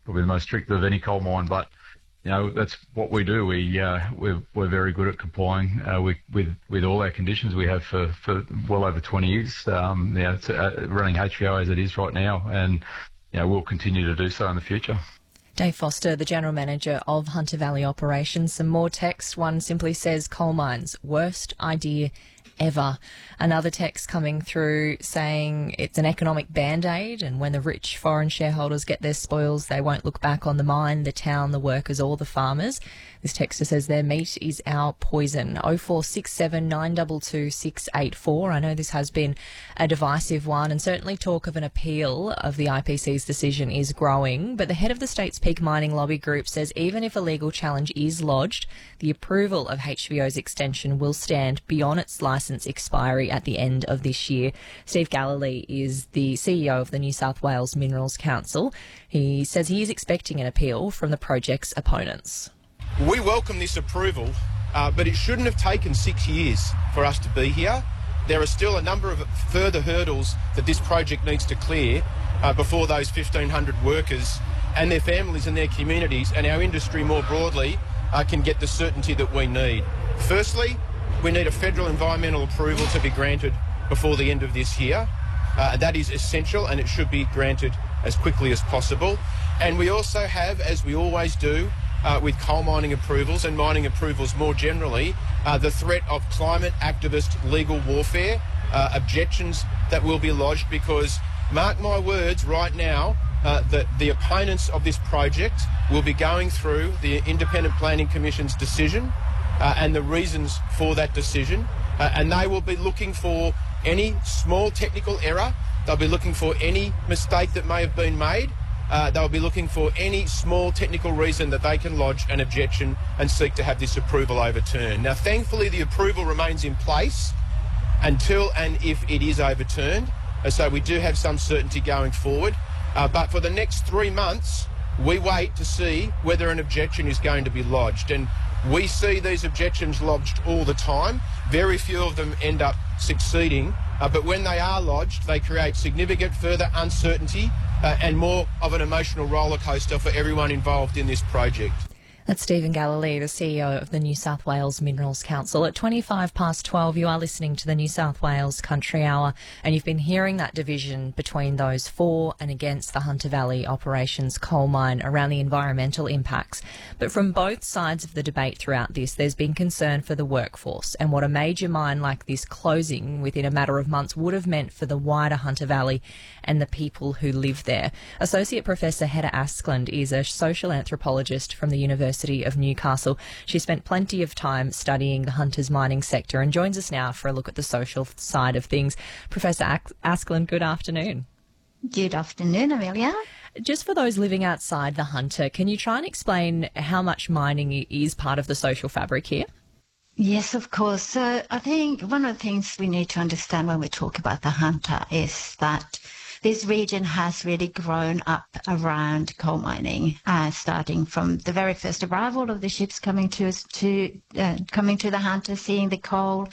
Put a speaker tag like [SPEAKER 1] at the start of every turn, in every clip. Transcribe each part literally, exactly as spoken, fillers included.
[SPEAKER 1] probably the most strict of any coal mine, but you know, that's what we do. We, uh, we're, we're very good at complying uh, with, with, with all our conditions. We have for, for well over twenty years, um, you know, it's, uh, running H V O as it is right now, and you know, we'll continue to do so in the future.
[SPEAKER 2] Dave Foster, the General Manager of Hunter Valley Operations. Some more text. One simply says, coal mines, worst idea ever. Another text coming through saying it's an economic band-aid, and when the rich foreign shareholders get their spoils, they won't look back on the mine, the town, the workers or the farmers. This texter says their meat is our poison. oh four six seven nine two two six eight four. I know this has been a divisive one, and certainly talk of an appeal of the I P C's decision is growing, but the head of the state's peak mining lobby group says even if a legal challenge is lodged, the approval of H V O's extension will stand beyond its licence expiry at the end of this year. Steve Galilee is the C E O of the New South Wales Minerals Council. He says he is expecting an appeal from the project's opponents.
[SPEAKER 3] We welcome this approval, uh, but it shouldn't have taken six years for us to be here. There are still a number of further hurdles that this project needs to clear uh, before those fifteen hundred workers and their families and their communities and our industry more broadly uh, can get the certainty that we need. Firstly, we need a federal environmental approval to be granted before the end of this year. Uh, that is essential, and it should be granted as quickly as possible. And we also have, as we always do, Uh, with coal mining approvals and mining approvals more generally, uh, the threat of climate activist legal warfare, uh, objections that will be lodged, because, mark my words right now, uh, that the opponents of this project will be going through the Independent Planning Commission's decision uh, and the reasons for that decision, uh, and they will be looking for any small technical error, they'll be looking for any mistake that may have been made. Uh, they'll be looking for any small technical reason that they can lodge an objection and seek to have this approval overturned. Now, thankfully, the approval remains in place until and if it is overturned, so we do have some certainty going forward. Uh, but for the next three months, we wait to see whether an objection is going to be lodged. And we see these objections lodged all the time. Very few of them end up succeeding, uh, but when they are lodged, they create significant further uncertainty uh, and more of an emotional roller coaster for everyone involved in this project.
[SPEAKER 2] That's Stephen Galilee, the C E O of the New South Wales Minerals Council. At twenty-five past twelve, you are listening to the New South Wales Country Hour, and you've been hearing that division between those for and against the Hunter Valley Operations coal mine around the environmental impacts. But from both sides of the debate throughout this, there's been concern for the workforce and what a major mine like this closing within a matter of months would have meant for the wider Hunter Valley and the people who live there. Associate Professor Hedda Asklund is a social anthropologist from the University of Newcastle. She spent plenty of time studying the Hunter's mining sector and joins us now for a look at the social side of things. Professor Asklund, good afternoon.
[SPEAKER 4] Good afternoon, Amelia.
[SPEAKER 2] Just for those living outside the Hunter, can you try and explain how much mining is part of the social fabric here?
[SPEAKER 4] Yes, of course. So I think one of the things we need to understand when we talk about the Hunter is that this region has really grown up around coal mining, uh, starting from the very first arrival of the ships coming to us to uh, coming to the Hunter, seeing the coal,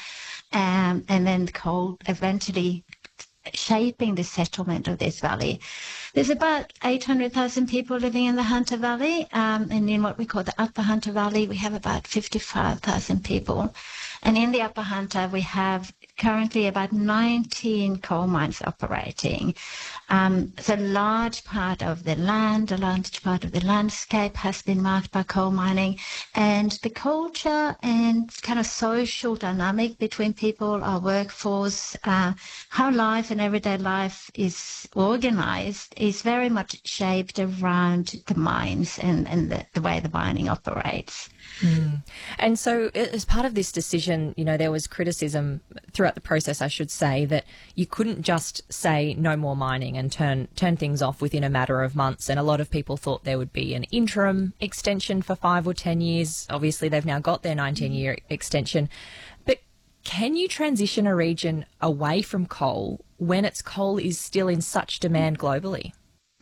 [SPEAKER 4] um, and then the coal eventually shaping the settlement of this valley. There's about eight hundred thousand people living in the Hunter Valley, um, and in what we call the Upper Hunter Valley, we have about fifty-five thousand people. And in the Upper Hunter, we have currently about nineteen coal mines operating. Um, so a large part of the land, a large part of the landscape has been marked by coal mining, and the culture and kind of social dynamic between people, our workforce, uh, how life and everyday life is organized is very much shaped around the mines and, and the, the way the mining operates.
[SPEAKER 2] Mm. And so as part of this decision, you know, there was criticism throughout the process, I should say, that you couldn't just say no more mining and turn turn things off within a matter of months. And a lot of people thought there would be an interim extension for five or ten years. Obviously, they've now got their nineteen-year extension. But can you transition a region away from coal when its coal is still in such demand globally?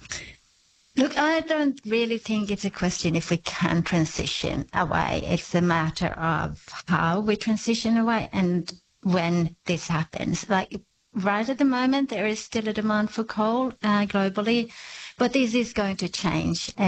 [SPEAKER 4] Look, I don't really think it's a question if we can transition away. It's a matter of how we transition away and when this happens. Like right at the moment, there is still a demand for coal uh, globally, but this is going to change.